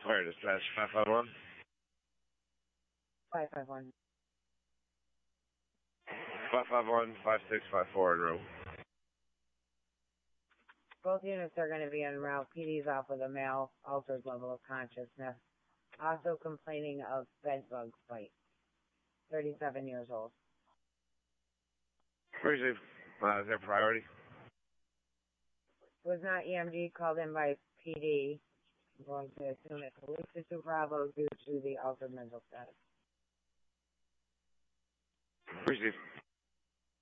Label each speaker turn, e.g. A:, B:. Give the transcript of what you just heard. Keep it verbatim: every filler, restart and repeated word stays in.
A: Fire dispatch, five five one.
B: five five one.
A: five five one, five six five four in room.
B: Both units are going to be en route. P D's off with a male, altered level of consciousness. Also complaining of bed bug bite. thirty-seven years old.
A: Receive. Uh, is there priority?
B: Was not E M D called in by P D. I'm going to assume it's Lisa to Bravo due to the altered mental status.
A: Receive.